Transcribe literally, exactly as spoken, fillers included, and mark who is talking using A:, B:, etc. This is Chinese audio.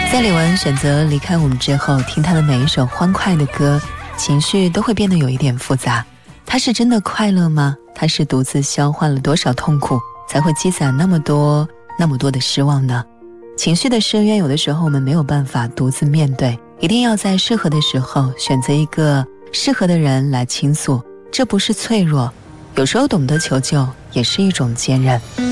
A: 在李玟选择离开我们之后，听她的每一首欢快的歌，情绪都会变得有一点复杂。她是真的快乐吗？她是独自消化了多少痛苦，才会积攒那么多那么多的失望呢？情绪的深渊，有的时候我们没有办法独自面对，一定要在适合的时候选择一个适合的人来倾诉。这不是脆弱，有时候懂得求救也是一种坚韧。